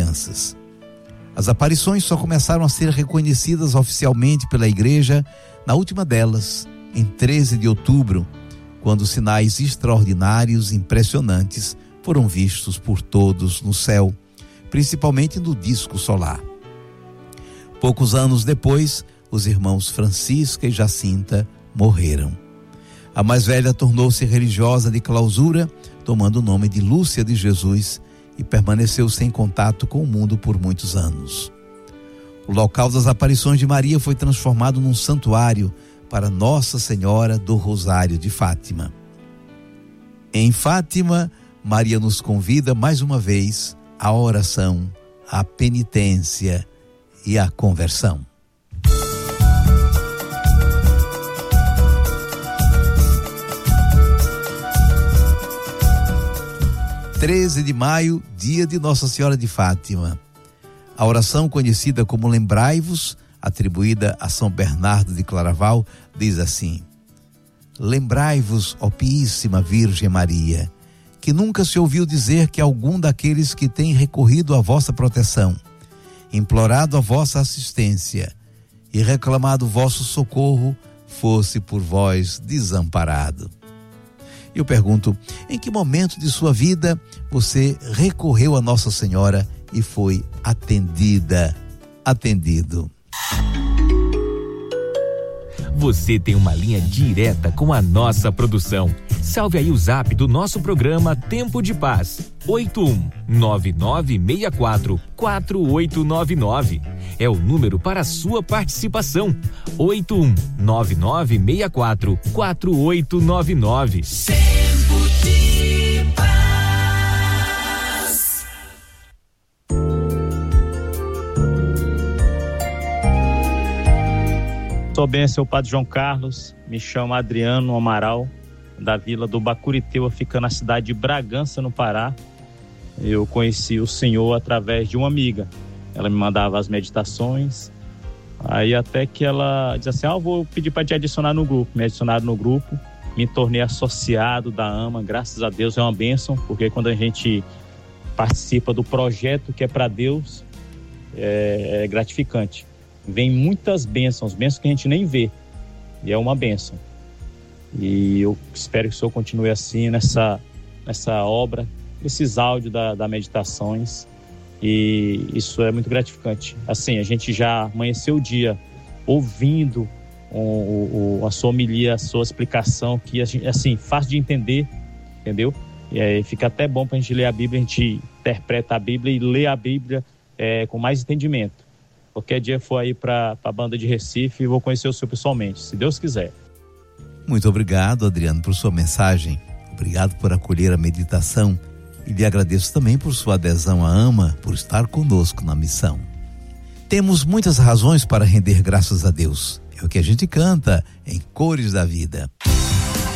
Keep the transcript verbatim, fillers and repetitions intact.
crianças. As aparições só começaram a ser reconhecidas oficialmente pela igreja na última delas, em treze de outubro, quando sinais extraordinários e impressionantes foram vistos por todos no céu, principalmente no disco solar. Poucos anos depois, os irmãos Francisca e Jacinta morreram. A mais velha tornou-se religiosa de clausura, tomando o nome de Lúcia de Jesus, e permaneceu sem contato com o mundo por muitos anos. O local das aparições de Maria foi transformado num santuário para Nossa Senhora do Rosário de Fátima. Em Fátima, Maria nos convida mais uma vez à oração, à penitência e à conversão. treze de maio, dia de Nossa Senhora de Fátima. A oração conhecida como Lembrai-vos, atribuída a São Bernardo de Claraval, diz assim: Lembrai-vos, ó Piíssima Virgem Maria, que nunca se ouviu dizer que algum daqueles que têm recorrido à vossa proteção, implorado a vossa assistência e reclamado vosso socorro, fosse por vós desamparado. Eu pergunto, em que momento de sua vida você recorreu a Nossa Senhora e foi atendida, atendido? Você tem uma linha direta com a nossa produção. Salve aí o zap do nosso programa Tempo de Paz, oito um nove nove seis quatro quatro oito nove nove. É o número para a sua participação, oito um nove nove seis quatro quatro oito nove nove. Tempo de Paz. Sou bem, seu Padre João Carlos, me chamo Adriano Amaral, da vila do Bacuriteua, fica na cidade de Bragança, no Pará. Eu conheci o Senhor através de uma amiga. Ela me mandava as meditações, aí até que ela disse assim, ah, eu vou pedir para te adicionar no grupo. Me adicionaram no grupo, me tornei associado da AMA, graças a Deus é uma bênção, porque quando a gente participa do projeto que é para Deus, é, é gratificante. Vem muitas bênçãos, bênçãos que a gente nem vê, e é uma bênção. E eu espero que o Senhor continue assim nessa, nessa obra, esses áudios da, da meditações, e isso é muito gratificante. Assim, a gente já amanheceu o dia ouvindo o, o, a sua homilia, a sua explicação, que assim, fácil de entender, entendeu? E aí fica até bom para a gente ler a Bíblia, a gente interpreta a Bíblia e lê a Bíblia é, com mais entendimento. Qualquer dia for aí para a banda de Recife, eu vou conhecer o senhor pessoalmente, se Deus quiser. Muito obrigado, Adriano, por sua mensagem. Obrigado por acolher a meditação e lhe agradeço também por sua adesão à AMA, por estar conosco na missão. Temos muitas razões para render graças a Deus. É o que a gente canta em Cores da Vida.